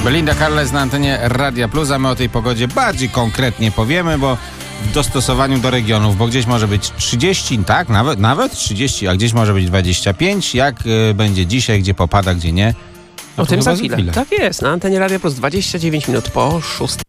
Belinda Carles na antenie Radia Plus, a my o tej pogodzie bardziej konkretnie powiemy, bo w dostosowaniu do regionów, bo gdzieś może być 30, tak, nawet 30, a gdzieś może być 25, jak będzie dzisiaj, gdzie popada, gdzie nie. O tym za chwilę. Tak jest, na antenie Radia Plus 29 minut po 6.